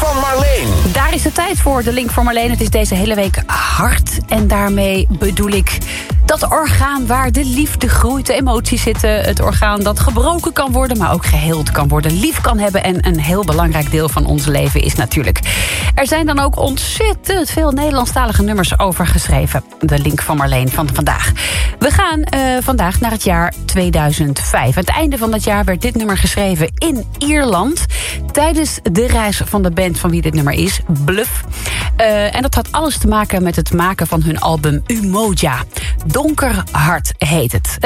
van Marleen. Daar is de tijd voor, de link voor Marleen. Het is deze hele week hart. En daarmee bedoel ik dat orgaan waar de liefde groeit, de emoties zitten. Het orgaan dat gebroken kan worden, maar ook geheeld kan worden. Lief kan hebben en een heel belangrijk deel van ons leven is natuurlijk. Er zijn dan ook ontzettend veel Nederlandstalige nummers over geschreven. De link van Marleen van vandaag. We gaan vandaag naar het jaar 2005. Aan het einde van dat jaar werd dit nummer geschreven in Ierland. Tijdens de reis van de band van wie dit nummer is, Bluff. En dat had alles te maken met het maken van hun album Umoja. Donker Hart heet het.